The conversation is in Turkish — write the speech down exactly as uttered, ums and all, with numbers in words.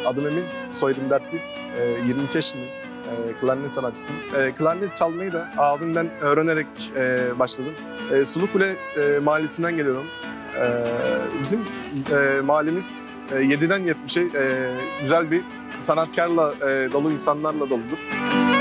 Adım Emin, soyadım Dertli. E, yirmi iki yaşındayım. E, klarnet sanatçısıyım. E, klarnet çalmayı da abimden öğrenerek e, başladım. E, Sulukule e, mahallesinden geliyorum. E, bizim e, mahallemiz e, yediden yetmişe e, güzel bir sanatkarla e, dolu insanlarla doludur.